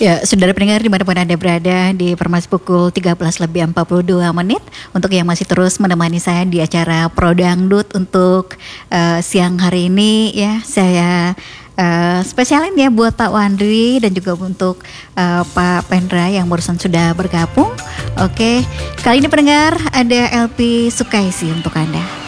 Ya, saudara pendengar dimanapun Anda berada di Permas pukul 13:42 untuk yang masih terus menemani saya di acara Pro Dangdut untuk siang hari ini ya, saya spesialin ya buat Pak Wandri dan juga untuk Pak Pendra yang barusan sudah bergabung. Oke, kali ini pendengar ada LP Sukaisi untuk Anda.